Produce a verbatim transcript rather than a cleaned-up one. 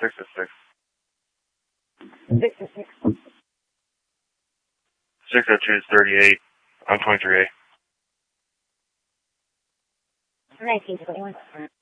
Six to six. Six to six. Six oh two is thirty-eight. I'm twenty-three A. Nineteen twenty-one.